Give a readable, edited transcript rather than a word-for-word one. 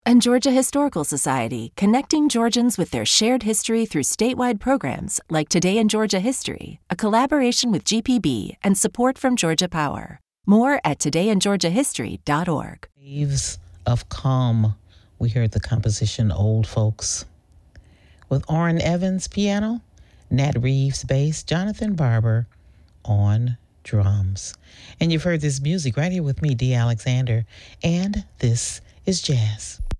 And Georgia Historical Society, connecting Georgians with their shared history through statewide programs like Today in Georgia History, a collaboration with GPB and support from Georgia Power. More at todayingeorgiahistory.org. Waves of Calm. We heard the composition Old Folks. With Orrin Evans piano, Nat Reeves bass, Jonathan Barber on drums. And you've heard this music right here with me, Dee Alexander, and this is jazz.